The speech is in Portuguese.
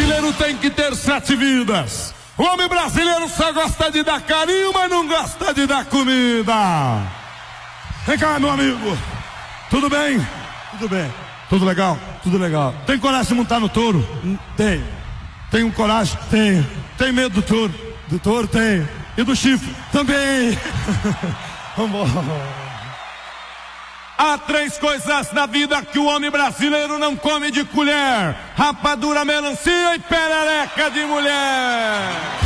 brasileiro tem que ter 7 vidas. O homem brasileiro só gosta de dar carinho, mas não gosta de dar comida. Vem cá, meu amigo. Tudo bem? Tudo bem. Tudo legal? Tudo legal. Tem coragem de montar no touro? Tenho. Tem coragem? Tenho. Tem medo do touro? Do touro tenho. E do chifre? Também. Vambora. Há 3 coisas na vida que o homem brasileiro não come de colher: rapadura, melancia e perereca de mulher.